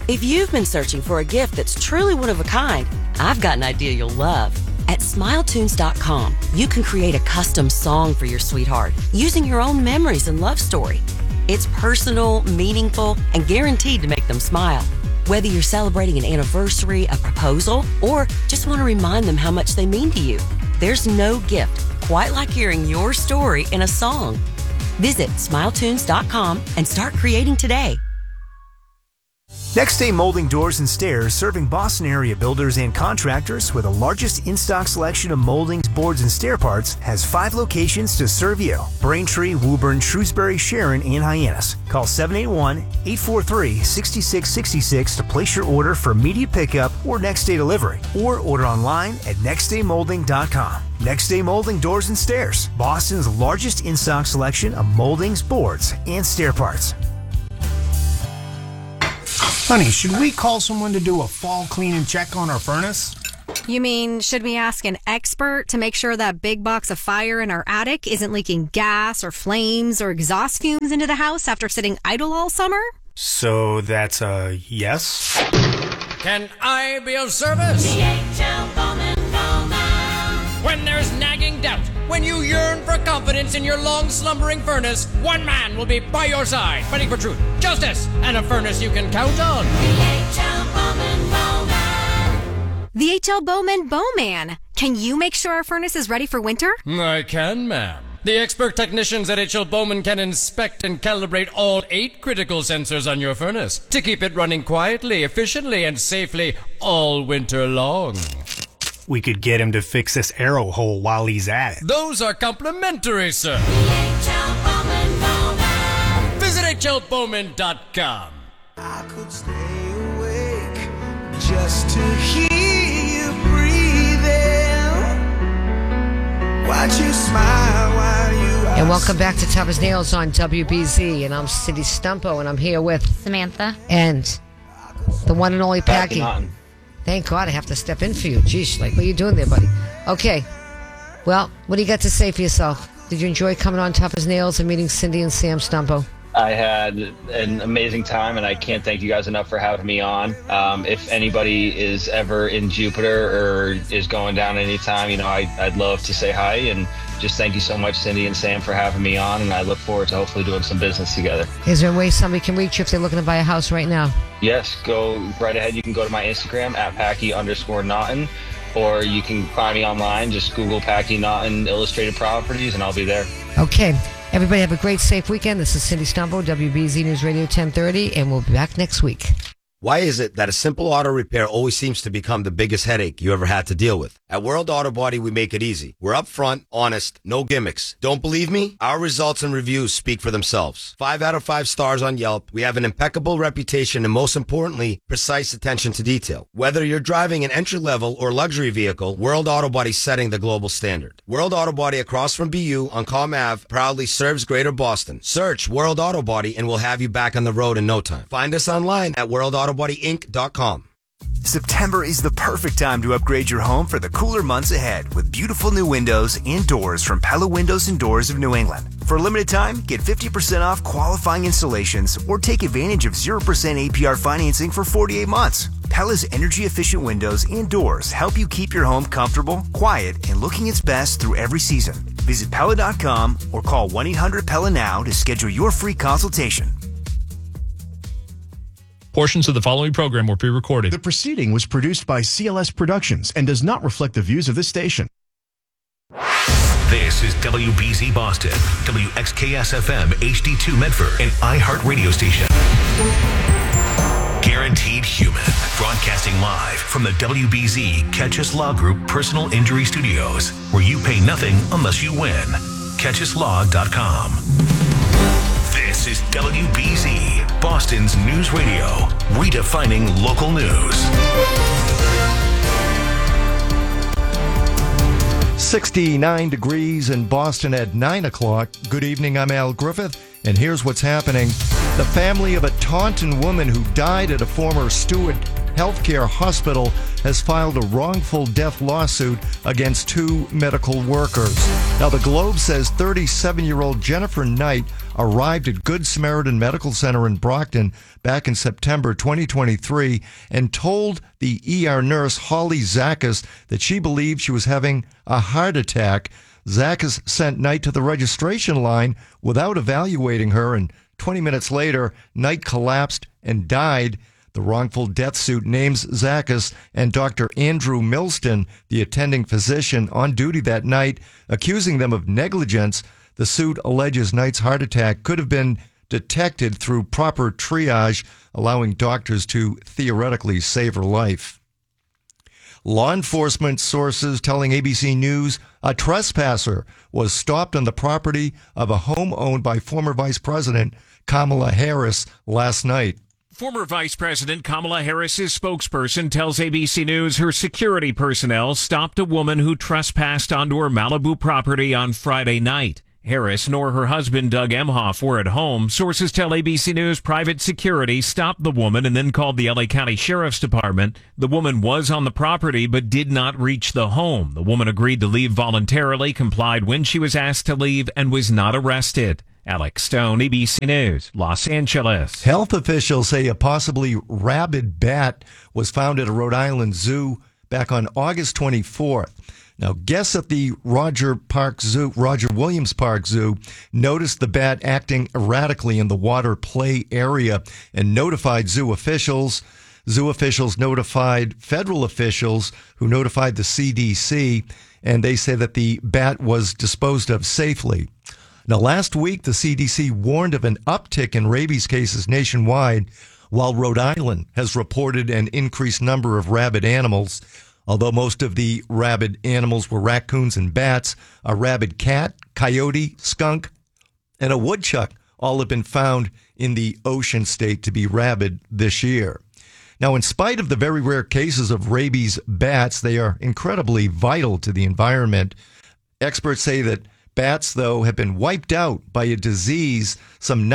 If you've been searching for a gift that's truly one of a kind, I've got an idea you'll love. At SmileTunes.com, you can create a custom song for your sweetheart using your own memories and love story. It's personal, meaningful, and guaranteed to make them smile. Whether you're celebrating an anniversary, a proposal, or just want to remind them how much they mean to you, there's no gift quite like hearing your story in a song. Visit SmileTunes.com and start creating today. Next Day Molding Doors and Stairs, serving Boston area builders and contractors with the largest in-stock selection of moldings, boards, and stair parts, has 5 locations to serve you. Braintree, Woburn, Shrewsbury, Sharon, and Hyannis. Call 781-843-6666 to place your order for immediate pickup or next day delivery, or order online at nextdaymolding.com. Next Day Molding Doors and Stairs, Boston's largest in-stock selection of moldings, boards, and stair parts. Honey, should we call someone to do a fall clean and check on our furnace? You mean, should we ask an expert to make sure that big box of fire in our attic isn't leaking gas or flames or exhaust fumes into the house after sitting idle all summer? So that's a yes? Can I be of service? DHL Bowman Bowman. When there's nagging doubt, when you yearn for confidence in your long-slumbering furnace, one man will be by your side, fighting for truth, justice, and a furnace you can count on. DHL Bowman Bowman. The H.L. Bowman Bowman. Can you make sure our furnace is ready for winter? I can, ma'am. The expert technicians at H.L. Bowman can inspect and calibrate all 8 critical sensors on your furnace to keep it running quietly, efficiently, and safely all winter long. We could get him to fix this arrow hole while he's at it. Those are complimentary, sir. DHL Bowman Bowman. Visit hlbowman.com. I could stay awake just to hear you breathing. Watch you smile while you are. And welcome back to Tough as Nails on WBZ. And I'm Cindy Stumpo, and I'm here with Samantha and the one and only Packy. Thank God I have to step in for you. Jeez, like, what are you doing there, buddy? Okay. Well, what do you got to say for yourself? Did you enjoy coming on Tough as Nails and meeting Cindy and Sam Stumpo? I had an amazing time, and I can't thank you guys enough for having me on. If anybody is ever in Jupiter or is going down anytime, I'd love to say hi, and just thank you so much, Cindy and Sam, for having me on, and I look forward to hopefully doing some business together. Is there a way somebody can reach you if they're looking to buy a house right now? Yes, go right ahead. You can go to my Instagram at Packy_Naughton, or you can find me online. Just Google Packy Naughton Illustrated Properties, and I'll be there. Okay. Everybody have a great, safe weekend. This is Cindy Stumpo, WBZ News Radio 1030, and we'll be back next week. Why is it that a simple auto repair always seems to become the biggest headache you ever had to deal with? At World Auto Body, we make it easy. We're upfront, honest, no gimmicks. Don't believe me? Our results and reviews speak for themselves. 5 out of 5 stars on Yelp. We have an impeccable reputation and, most importantly, precise attention to detail. Whether you're driving an entry-level or luxury vehicle, World Auto Body's setting the global standard. World Auto Body across from BU on Calm Ave proudly serves Greater Boston. Search World Auto Body and we'll have you back on the road in no time. Find us online at worldautobody.inc.com. September is the perfect time to upgrade your home for the cooler months ahead with beautiful new windows and doors from Pella Windows and Doors of New England. For a limited time, get 50% off qualifying installations or take advantage of 0% APR financing for 48 months. Pella's energy-efficient windows and doors help you keep your home comfortable, quiet, and looking its best through every season. Visit Pella.com or call 1-800-PELLA now to schedule your free consultation. Portions of the following program were pre-recorded. The proceeding was produced by CLS Productions and does not reflect the views of this station. This is WBZ Boston, WXKS-FM HD2 Medford, and iHeart Radio Station. Guaranteed Human, broadcasting live from the WBZ Catchus Law Group Personal Injury Studios, where you pay nothing unless you win. CatchusLaw.com. This is WBZ, Boston's news radio, redefining local news. 69 degrees in Boston at 9 o'clock. Good evening, I'm Al Griffith, and here's what's happening. The family of a Taunton woman who died at a former Stewart Healthcare Hospital has filed a wrongful death lawsuit against 2 medical workers. Now, the Globe says 37-year-old Jennifer Knight arrived at Good Samaritan Medical Center in Brockton back in September 2023 and told the ER nurse Holly Zakas that she believed she was having a heart attack. Zakas sent Knight to the registration line without evaluating her, and 20 minutes later, Knight collapsed and died. The wrongful death suit names Zakas and Dr. Andrew Milston, the attending physician on duty that night, accusing them of negligence. The suit alleges Knight's heart attack could have been detected through proper triage, allowing doctors to theoretically save her life. Law enforcement sources telling ABC News a trespasser was stopped on the property of a home owned by former Vice President Kamala Harris last night. Former Vice President Kamala Harris's spokesperson tells ABC News her security personnel stopped a woman who trespassed onto her Malibu property on Friday night. Harris nor her husband Doug Emhoff were at home. Sources tell ABC News private security stopped the woman and then called the LA County Sheriff's Department. The woman was on the property but did not reach the home. The woman agreed to leave voluntarily, complied when she was asked to leave, and was not arrested. Alex Stone, ABC News, Los Angeles. Health officials say a possibly rabid bat was found at a Rhode Island zoo back on August 24th. Now, guests at the Roger Williams Park Zoo noticed the bat acting erratically in the water play area and notified zoo officials. Zoo officials notified federal officials who notified the CDC, and they say that the bat was disposed of safely. Now, last week, the CDC warned of an uptick in rabies cases nationwide, while Rhode Island has reported an increased number of rabid animals. Although most of the rabid animals were raccoons and bats, a rabid cat, coyote, skunk, and a woodchuck all have been found in the Ocean State to be rabid this year. Now, in spite of the very rare cases of rabies bats, they are incredibly vital to the environment. Experts say that bats, though, have been wiped out by a disease. Some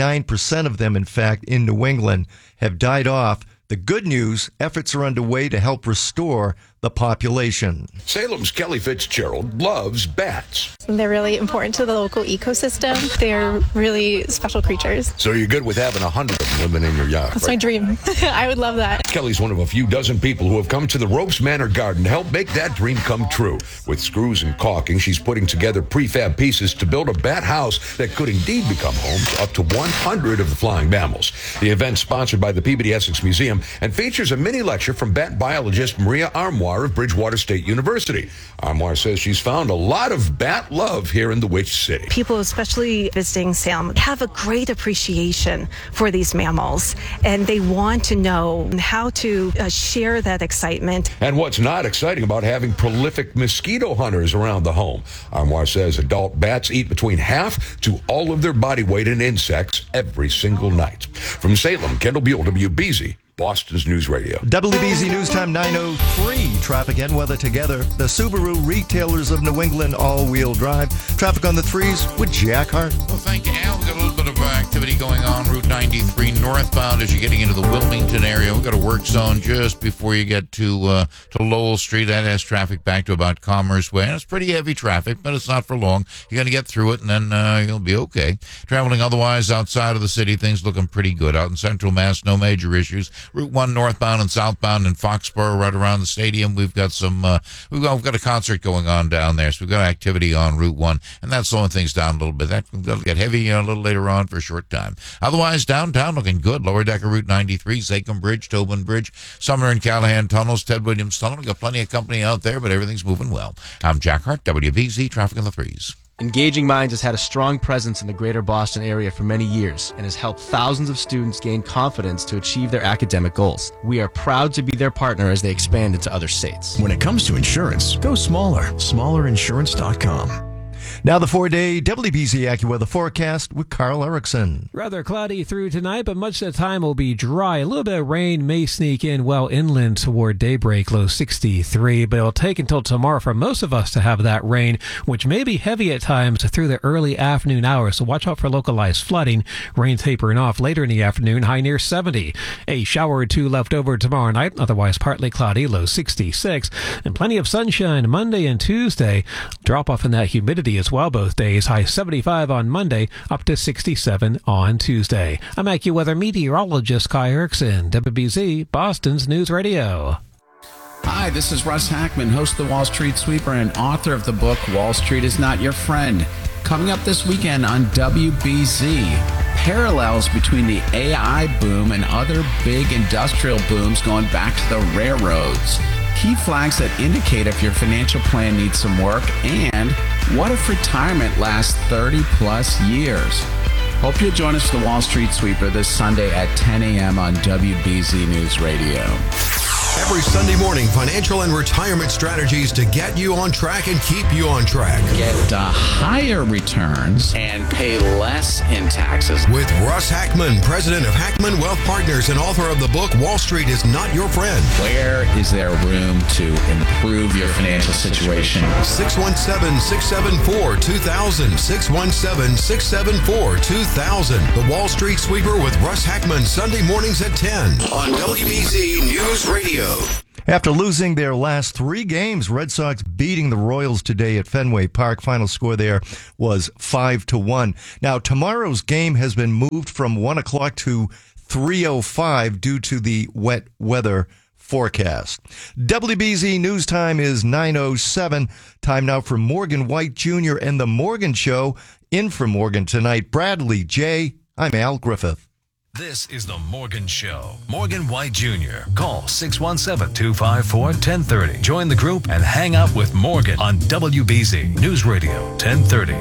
99% of them, in fact, in New England have died off. The good news, efforts are underway to help restore the population. Salem's Kelly Fitzgerald loves bats. They're really important to the local ecosystem. They're really special creatures. So you're good with having 100 of them living in your yard. That's my dream. I would love that. Kelly's one of a few dozen people who have come to the Ropes Manor Garden to help make that dream come true. With screws and caulking, she's putting together prefab pieces to build a bat house that could indeed become home to up to 100 of the flying mammals. The event's sponsored by the Peabody Essex Museum and features a mini lecture from bat biologist Maria Armoire of Bridgewater State University. Armoire says she's found a lot of bat love here in the Witch City. People, especially visiting Salem, have a great appreciation for these mammals, and they want to know how to share that excitement. And what's not exciting about having prolific mosquito hunters around the home? Armoire says adult bats eat between half to all of their body weight in insects every single night. From Salem, Kendall Buell, WBZ. Boston's News Radio. WBZ News Time 9:03. Traffic and weather together. The Subaru Retailers of New England all-wheel drive. Traffic on the threes with Jack Hart. Well, thank you, Al. We've got a little bit of activity going on Route 93 northbound as you're getting into the Wilmington area. We've got a work zone just before you get to Lowell Street. That has traffic back to about Commerce Way. And it's pretty heavy traffic, but it's not for long. You're going to get through it, and then you'll be okay. Traveling otherwise outside of the city, things looking pretty good. Out in Central Mass, no major issues. Route 1 northbound and southbound in Foxborough, right around the stadium. We've got some, we've got a concert going on down there, so we've got activity on Route 1, and that's slowing things down a little bit. That'll get heavy a little later on for a short time. Otherwise, downtown looking good. Lower deck of Route 93, Zachem Bridge, Tobin Bridge, Sumner and Callahan Tunnels, Ted Williams Tunnel. We've got plenty of company out there, but everything's moving well. I'm Jack Hart, WBZ, Traffic on the Threes. Engaging Minds has had a strong presence in the greater Boston area for many years and has helped thousands of students gain confidence to achieve their academic goals. We are proud to be their partner as they expand into other states. When it comes to insurance, go smaller. Smallerinsurance.com. Now the 4-day WBZ AccuWeather forecast with Carl Erickson. Rather cloudy through tonight, but much of the time will be dry. A little bit of rain may sneak in well inland toward daybreak, low 63, but it'll take until tomorrow for most of us to have that rain, which may be heavy at times through the early afternoon hours, so watch out for localized flooding. Rain tapering off later in the afternoon, high near 70. A shower or two left over tomorrow night, otherwise partly cloudy, low 66, and plenty of sunshine Monday and Tuesday. Drop off in that humidity as well both days, high 75 on Monday, up to 67 on Tuesday. I'm AccuWeather meteorologist Kai Erickson, WBZ, Boston's News Radio. Hi, this is Russ Hackman, host of the Wall Street Sweeper and author of the book Wall Street is Not Your Friend. Coming up this weekend on WBZ, parallels between the AI boom and other big industrial booms going back to the railroads. Key flags that indicate if your financial plan needs some work, and what if retirement lasts 30 plus years? Hope you'll join us for the Wall Street Sweeper this Sunday at 10 a.m. on WBZ News Radio. Every Sunday morning, financial and retirement strategies to get you on track and keep you on track. Get higher returns and pay less in taxes. With Russ Hackman, president of Hackman Wealth Partners and author of the book Wall Street is Not Your Friend. Where is there room to improve your financial situation? 617-674-2000. 617-674-2000. The Wall Street Sweeper with Russ Hackman, Sunday mornings at 10 on WBZ News Radio. After losing their last 3 games, Red Sox beating the Royals today at Fenway Park. Final score there was 5-1. Now, tomorrow's game has been moved from 1 o'clock to 3:05 due to the wet weather forecast. WBZ News Time is 9:07. Time now for Morgan White Jr. and The Morgan Show. In for Morgan tonight, Bradley J. I'm Al Griffith. This is The Morgan Show. Morgan White Jr. Call 617-254-1030. Join the group and hang out with Morgan on WBZ News Radio 1030.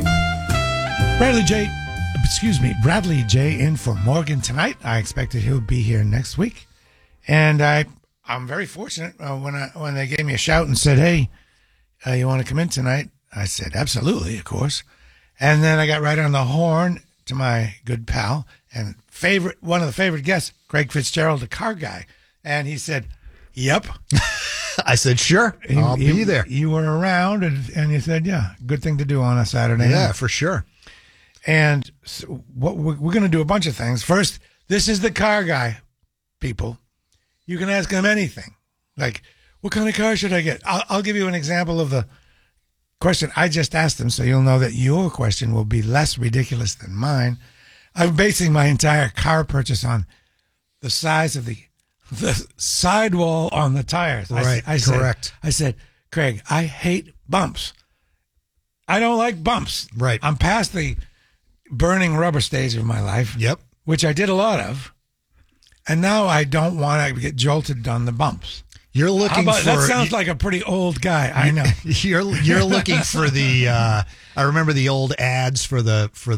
Bradley J. in for Morgan tonight. I expected he'll be here next week. And I'm very fortunate when they gave me a shout and said, hey, you want to come in tonight? I said, absolutely, of course. And then I got right on the horn to my good pal and one of the favorite guests, Craig Fitzgerald, the car guy. And he said, yep. I said, sure, I'll be there. You were around, and you said, yeah, good thing to do on a Saturday night. Yeah, for sure. And so what we're going to do a bunch of things. First, this is the car guy, people. You can ask him anything. Like, what kind of car should I get? I'll give you an example of the question I just asked him, so you'll know that your question will be less ridiculous than mine. I'm basing my entire car purchase on the size of the sidewall on the tires. Right, correct. I said, Craig, I hate bumps. I don't like bumps. Right. I'm past the burning rubber stage of my life. Yep. Which I did a lot of. And now I don't want to get jolted on the bumps. You're looking for... That sounds like a pretty old guy. I know. You're looking for the... I remember the old ads for the Ford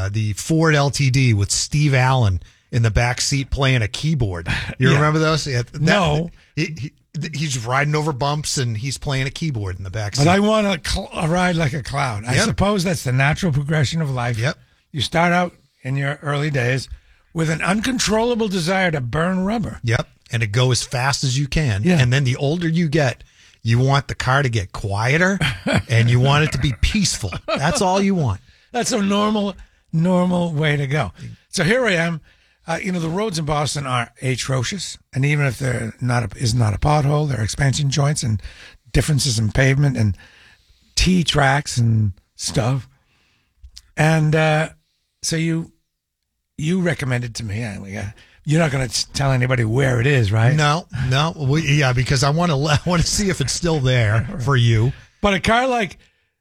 LTD with Steve Allen in the back seat playing a keyboard. You remember those? Yeah, no. He's riding over bumps and he's playing a keyboard in the back seat. But I want a ride like a cloud. I suppose that's the natural progression of life. Yep. You start out in your early days with an uncontrollable desire to burn rubber. Yep. And to go as fast as you can. Yeah. And then the older you get, you want the car to get quieter and you want it to be peaceful. That's all you want. That's a normal way to go. So here I am. The roads in Boston are atrocious. And even if there is not a pothole, there are expansion joints and differences in pavement and T-tracks and stuff. And so you recommended to me, you're not going to tell anybody where it is, right? No. Because I want to see if it's still there for you. But a car like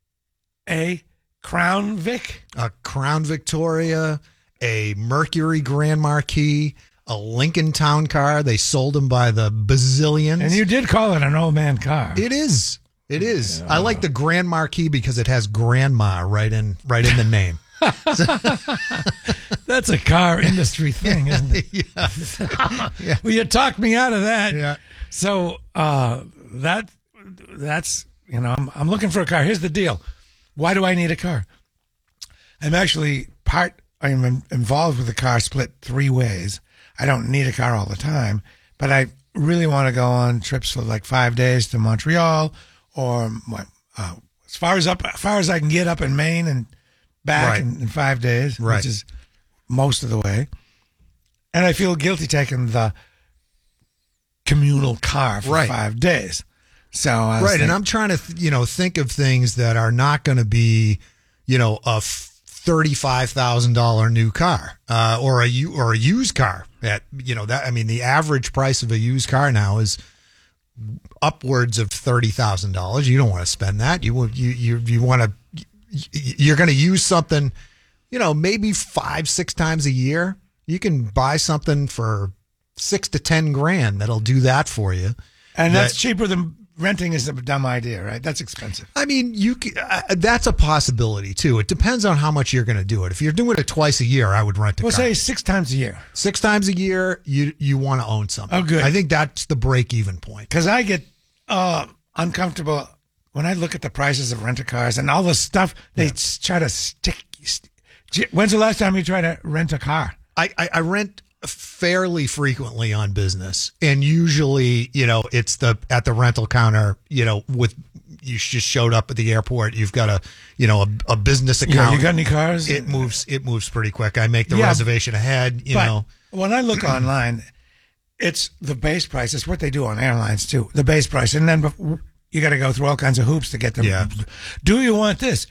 a Crown Vic, a Crown Victoria, a Mercury Grand Marquis, a Lincoln Town Car. They sold them by the bazillions. And you did call it an old man car. It is. Yeah. I like the Grand Marquis because it has grandma right in the name. That's a car industry thing, isn't it? Yeah. Well, you talked me out of that. Yeah. So that's I'm looking for a car. Here's the deal. why do I need a car? I'm involved with the car split 3 ways. I don't need a car all the time, but I really want to go on trips for like 5 days to Montreal, or as far as I can get up in Maine and back in 5 days, which is most of the way. And I feel guilty taking the communal car for 5 days. So and I'm trying to think of things that are not going to be a $35,000 new car or a used car. The average price of a used car now is upwards of $30,000. You don't want to spend that. You're going to use something, maybe 5-6 times a year. You can buy something for $6 to $10,000 that'll do that for you, and that's cheaper than renting. Is a dumb idea, right? That's expensive. I mean, that's a possibility too. It depends on how much you're going to do it. If you're doing it twice a year, I would rent a car. Say 6 times a year. 6 times a year, you want to own something. Oh, good. I think that's the break-even point. Because I get uncomfortable when I look at the prices of rent-a-cars and all the stuff they try to stick. When's the last time you tried to rent a car? I rent fairly frequently on business, and usually, it's at the rental counter. With you just showed up at the airport, you've got a business account. Yeah, you got any cars? It moves pretty quick. I make the reservation ahead. When I look online, it's the base price. It's what they do on airlines too. The base price, and then you got to go through all kinds of hoops to get them. Yeah. Do you want this?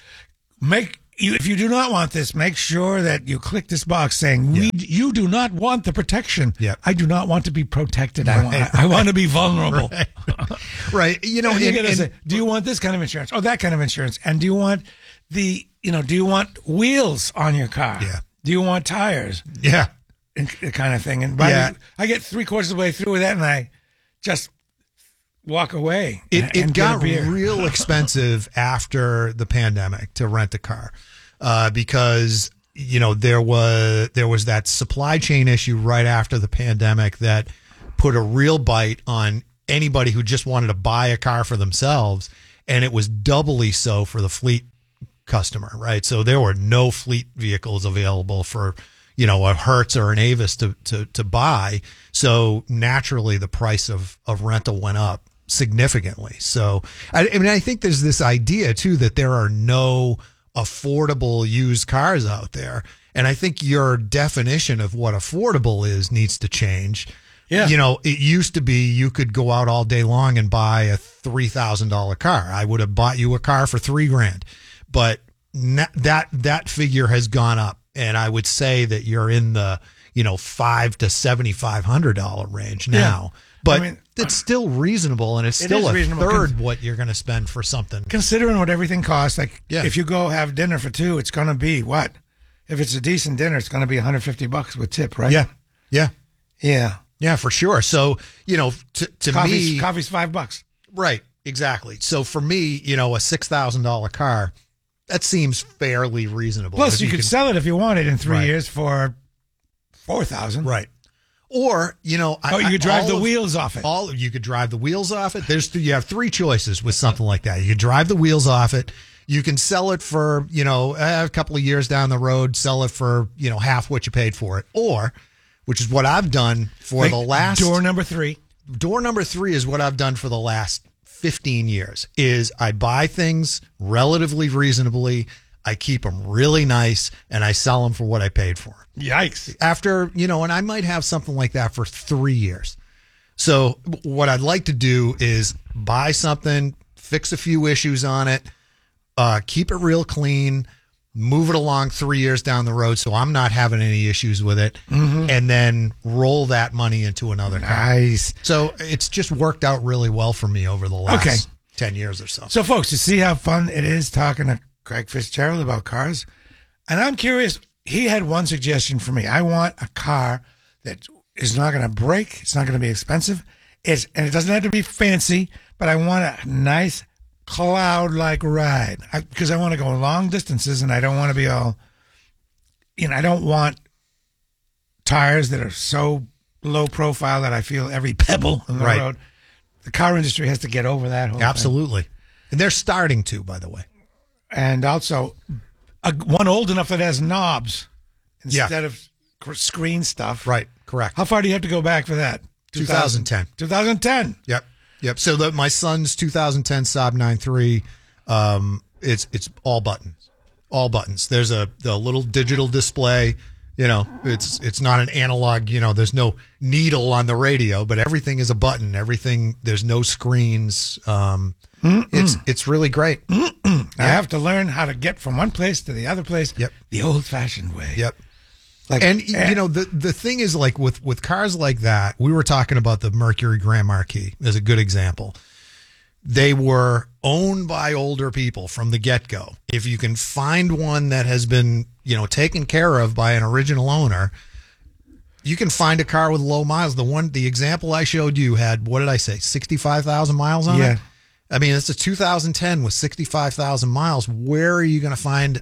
If you do not want this, make sure that you click this box saying, you do not want the protection. Yeah. I do not want to be protected. I want to be vulnerable. Right. You gotta say, do you want this kind of insurance? Oh, that kind of insurance. And do you want do you want wheels on your car? Yeah. Do you want tires? Yeah. Kind of thing. And I get 3/4 of the way through with that, and I just walk away. It got real expensive after the pandemic to rent a car because there was that supply chain issue right after the pandemic that put a real bite on anybody who just wanted to buy a car for themselves, and it was doubly so for the fleet customer, right? So there were no fleet vehicles available for a Hertz or an Avis to buy. So naturally the price of rental went up significantly. So I think there's this idea too that there are no affordable used cars out there, and I think your definition of what affordable is needs to change. Yeah. It used to be you could go out all day long and buy a $3,000 car. I would have bought you a car for $3,000, but that figure has gone up, and I would say that you're in the $500 to $7,500 range now. Yeah. But it's still reasonable, and it's still a reasonable. third what you're going to spend for something. Considering what everything costs, if you go have dinner for 2, it's going to be what? If it's a decent dinner, it's going to be $150 with tip, right? Yeah, for sure. So to me, coffee's $5. Right, exactly. So for me, a $6,000 car, that seems fairly reasonable. Plus, you could sell it if you wanted in 3 years for $4,000. Right. Or, you could drive the wheels off it. You could drive the wheels off it. You have 3 choices with something like that. You could drive the wheels off it. You can sell it for, a couple of years down the road, sell it for, half what you paid for it. Or, which is what I've done for the last... Door number 3. Door number 3 is what I've done for the last 15 years, is I buy things relatively reasonably, I keep them really nice, and I sell them for what I paid for them. Yikes. After, and I might have something like that for 3 years. So what I'd like to do is buy something, fix a few issues on it, keep it real clean, move it along 3 years down the road so I'm not having any issues with it, and then roll that money into another car. Nice. So it's just worked out really well for me over the last 10 years or so. So, folks, you see how fun it is talking to Craig Fitzgerald about cars? And I'm curious, he had one suggestion for me. I want a car that is not going to break. It's not going to be expensive. And it doesn't have to be fancy, but I want a nice cloud-like ride because I want to go long distances, and I don't want to be all, I don't want tires that are so low profile that I feel every pebble on the road. The car industry has to get over that whole thing. Absolutely. And they're starting to, by the way. and also one old enough that has knobs instead of screen stuff. Right, correct. How far do you have to go back for that? 2010. 2010. Yep. So my son's 2010 Saab 9.3, it's all buttons. All buttons. There's the little digital display. You know, it's not an analog. You know, there's no needle on the radio, but everything is a button. Everything. There's no screens. It's really great. I have to learn how to get from one place to the other place. Yep. The old-fashioned way. Yep. You know, the thing is, like with cars like that, we were talking about the Mercury Grand Marquis as a good example. They were owned by older people from the get-go. If you can find one that has been, you know, taken care of by an original owner, you can find a car with low miles. The example I showed you had, what did I say, 65,000 miles on it? I mean, it's a 2010 with 65,000 miles. Where are you going to find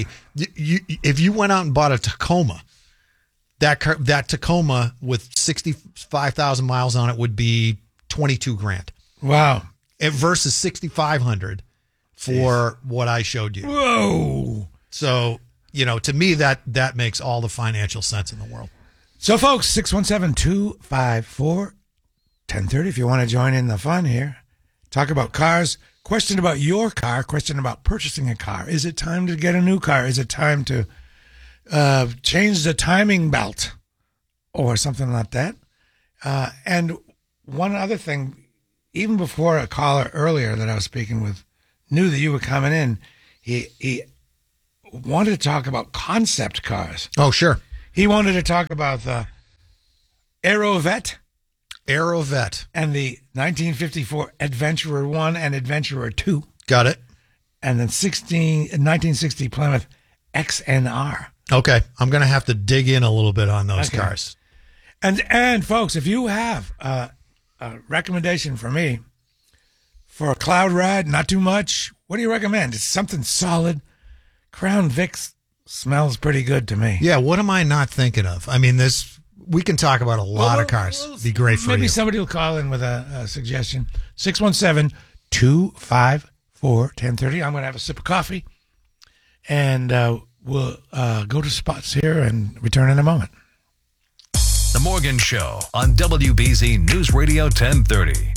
if you went out and bought a Tacoma, that Tacoma with 65,000 miles on it would be $22,000. Wow. Versus 6,500 for what I showed you. Whoa. So, you know, to me, that makes all the financial sense in the world. So, folks, 617-254-1030 if you want to join in the fun here. Talk about cars. Question about your car. Question about purchasing a car. Is it time to get a new car? Is it time to change the timing belt or something like that? And one other thing, even before a caller earlier that I was speaking with knew that you were coming in, he wanted to talk about concept cars. Oh, sure. He wanted to talk about the Aerovette. And the 1954 Adventurer 1 and Adventurer 2. Got it. And then 1960 Plymouth XNR. Okay. I'm going to have to dig in a little bit on those cars. And folks, if you have a recommendation for me for a cloud ride, not too much, what do you recommend? It's something solid. Crown Vic smells pretty good to me. Yeah, what am I not thinking of? I mean, we can talk about a lot of cars. Be great for you. Maybe somebody will call in with a suggestion. 617-254-1030. I'm going to have a sip of coffee, and we'll go to spots here and return in a moment. The Morgan Show on WBZ News Radio 1030.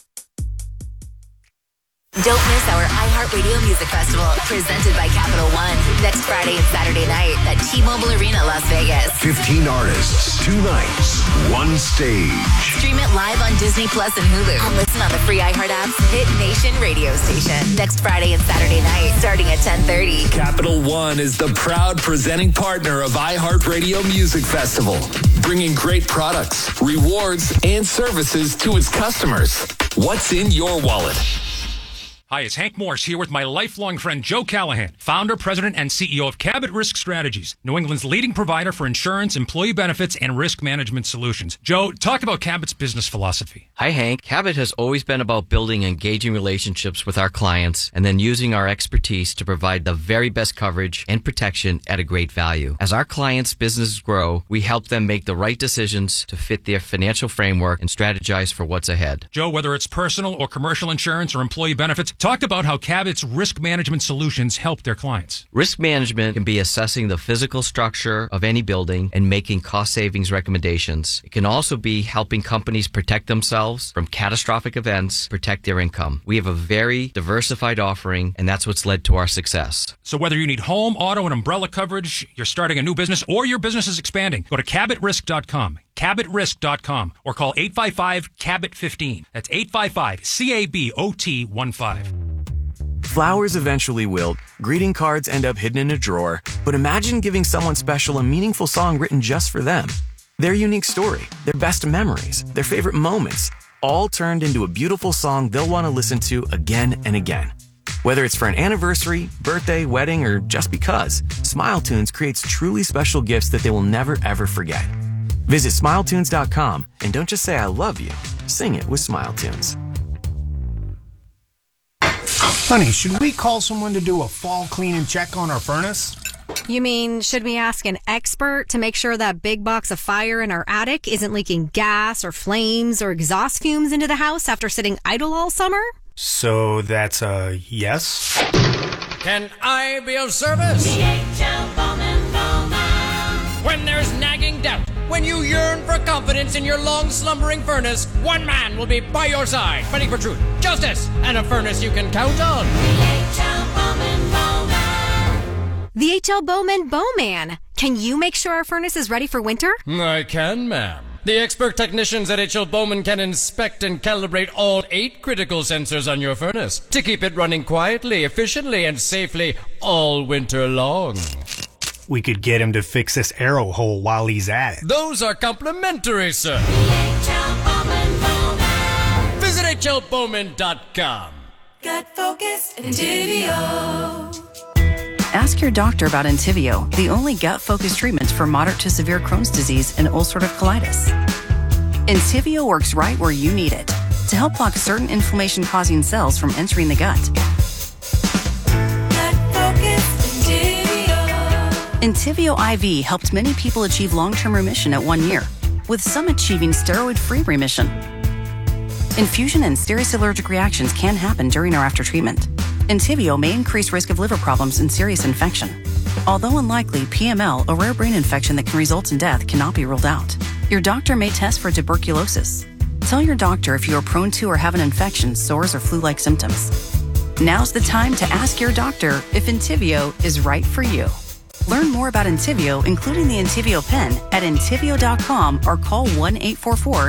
Don't miss our iHeartRadio Music Festival, presented by Capital One, next Friday and Saturday night at T-Mobile Arena, Las Vegas. 15 artists, 2 nights, 1 stage. Stream it live on Disney Plus and Hulu, and listen on the free iHeart app's Hit Nation radio station. Next Friday and Saturday night, starting at 10:30. Capital One is the proud presenting partner of iHeartRadio Music Festival, bringing great products, rewards, and services to its customers. What's in your wallet? Hi, it's Hank Morse here with my lifelong friend Joe Callahan, founder, president, and CEO of Cabot Risk Strategies, New England's leading provider for insurance, employee benefits, and risk management solutions. Joe, talk about Cabot's business philosophy. Hi, Hank. Cabot has always been about building engaging relationships with our clients and then using our expertise to provide the very best coverage and protection at a great value. As our clients' businesses grow, we help them make the right decisions to fit their financial framework and strategize for what's ahead. Joe, whether it's personal or commercial insurance or employee benefits, talk about how Cabot's risk management solutions help their clients. Risk management can be assessing the physical structure of any building and making cost savings recommendations. It can also be helping companies protect themselves from catastrophic events, protect their income. We have a very diversified offering, and that's what's led to our success. So whether you need home, auto, and umbrella coverage, you're starting a new business, or your business is expanding, go to CabotRisk.com. CabotRisk.com or call 855-CABOT-15. That's 855-CABOT-15. Flowers eventually wilt, greeting cards end up hidden in a drawer, but imagine giving someone special a meaningful song written just for them. Their unique story, their best memories, their favorite moments, all turned into a beautiful song they'll want to listen to again and again. Whether it's for an anniversary, birthday, wedding, or just because, SmileTunes creates truly special gifts that they will never ever forget. Visit SmileTunes.com and don't just say I love you, sing it with SmileTunes. Honey, should we call someone to do a fall clean and check on our furnace? You mean, should we ask an expert to make sure that big box of fire in our attic isn't leaking gas or flames or exhaust fumes into the house after sitting idle all summer? So that's a yes? can I be of service? DHL Bowman Bowman. When there's nagging doubt, when you yearn for confidence in your long-slumbering furnace, one man will be by your side, fighting for truth, justice, and a furnace you can count on. DHL Bowman Bowman. The HL Bowman Bowman. Can you make sure our furnace is ready for winter? I can, ma'am. The expert technicians at HL Bowman can inspect and calibrate all 8 critical sensors on your furnace to keep it running quietly, efficiently, and safely all winter long. We could get him to fix this arrow hole while he's at it. Those are complimentary, sir. DHL Bowman Bowman. Visit HLBowman.com. Gut Focus Entivio. Ask your doctor about Entivio, the only gut-focused treatment for moderate to severe Crohn's disease and ulcerative colitis. Entivio works right where you need it to help block certain inflammation-causing cells from entering the gut. Entivio IV helped many people achieve long-term remission at 1 year, with some achieving steroid-free remission. Infusion and serious allergic reactions can happen during or after treatment. Entivio may increase risk of liver problems and serious infection. Although unlikely, PML, a rare brain infection that can result in death, cannot be ruled out. Your doctor may test for tuberculosis. Tell your doctor if you are prone to or have an infection, sores, or flu-like symptoms. Now's the time to ask your doctor if Entivio is right for you. Learn more about Entivio, including the Entivio pen, at Entivio.com or call 1-844